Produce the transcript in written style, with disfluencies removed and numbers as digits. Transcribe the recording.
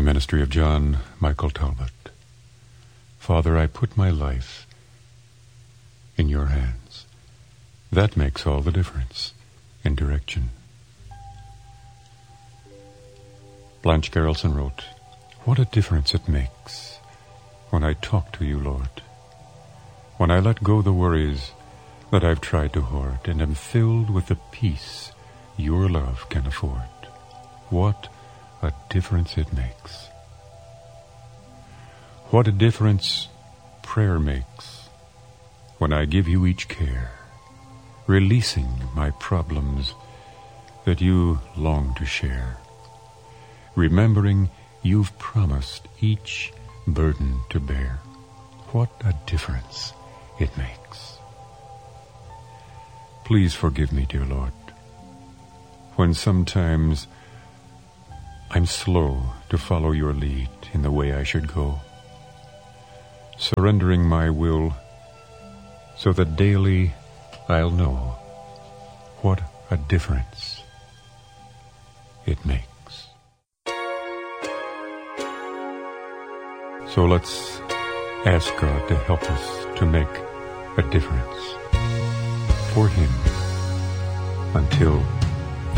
ministry of John Michael Talbot. Father, I put my life in your hands. That makes all the difference in direction. Blanche Geraldson wrote, "What a difference it makes when I talk to you, Lord. When I let go the worries that I've tried to hoard and am filled with the peace your love can afford. What a difference it makes. What a difference prayer makes when I give you each care, releasing my problems that you long to share, remembering you've promised each burden to bear. What a difference it makes. Please forgive me, dear Lord, when sometimes I'm slow to follow your lead in the way I should go, surrendering my will so that daily I'll know what a difference it makes." So let's ask God to help us to make a difference for Him until